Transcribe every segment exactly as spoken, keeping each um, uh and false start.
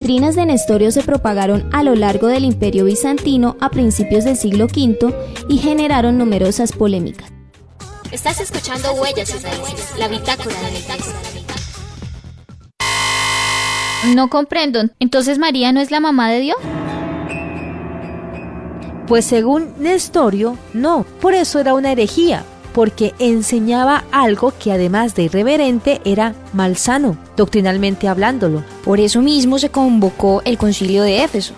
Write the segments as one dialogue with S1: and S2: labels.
S1: doctrinas de Nestorio se propagaron a lo largo del Imperio Bizantino a principios del siglo quinto y generaron numerosas polémicas.
S2: Estás escuchando Huellas y Raíces, la bitácora de la Iglesia.
S3: No comprendo. ¿Entonces María no es la mamá de Dios?
S4: Pues según Nestorio, no. Por eso era una herejía, porque enseñaba algo que además de irreverente era malsano, doctrinalmente hablándolo.
S5: Por eso mismo se convocó el Concilio de Éfeso.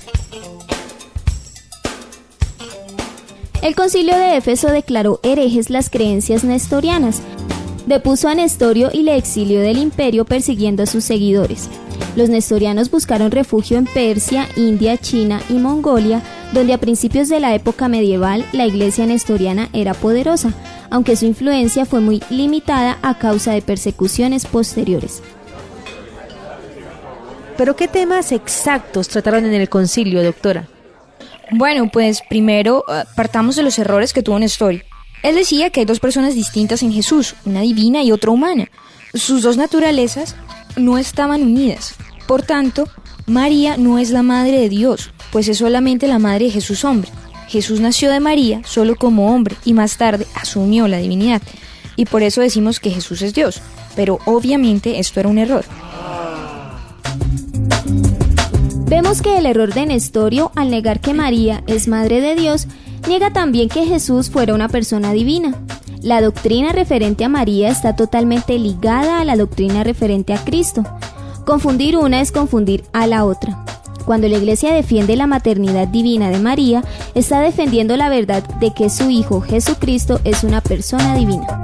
S1: El Concilio de Éfeso declaró herejes las creencias nestorianas, depuso a Nestorio y le exilió del imperio persiguiendo a sus seguidores. Los nestorianos buscaron refugio en Persia, India, China y Mongolia, donde a principios de la época medieval la iglesia nestoriana era poderosa, aunque su influencia fue muy limitada a causa de persecuciones posteriores.
S4: ¿Pero qué temas exactos trataron en el concilio, doctora?
S5: Bueno, pues primero partamos de los errores que tuvo Nestorio. Él decía que hay dos personas distintas en Jesús, una divina y otra humana. Sus dos naturalezas no estaban unidas. Por tanto, María no es la madre de Dios, pues es solamente la madre de Jesús hombre. Jesús nació de María solo como hombre y más tarde asumió la divinidad. Y por eso decimos que Jesús es Dios. Pero obviamente esto era un error.
S1: Vemos que el error de Nestorio, al negar que María es madre de Dios, niega también que Jesús fuera una persona divina. La doctrina referente a María está totalmente ligada a la doctrina referente a Cristo. Confundir una es confundir a la otra. Cuando la Iglesia defiende la maternidad divina de María, está defendiendo la verdad de que su Hijo Jesucristo es una persona divina.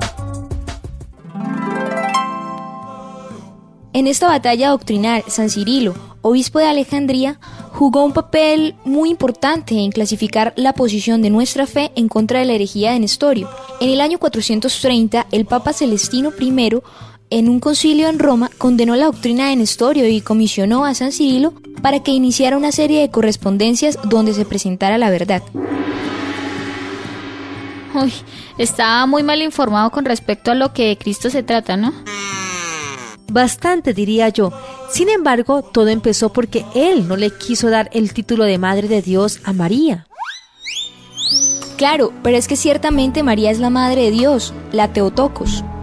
S5: En esta batalla doctrinal, San Cirilo, obispo de Alejandría, jugó un papel muy importante en clasificar la posición de nuestra fe en contra de la herejía de Nestorio. En el año cuatrocientos treinta, el Papa Celestino primero, en un concilio en Roma, condenó la doctrina de Nestorio y comisionó a San Cirilo para que iniciara una serie de correspondencias donde se presentara la verdad.
S3: Uy, estaba muy mal informado con respecto a lo que de Cristo se trata, ¿no?
S4: Bastante, diría yo. Sin embargo, todo empezó porque él no le quiso dar el título de Madre de Dios a María.
S5: Claro, pero es que ciertamente María es la Madre de Dios, la Theotokos.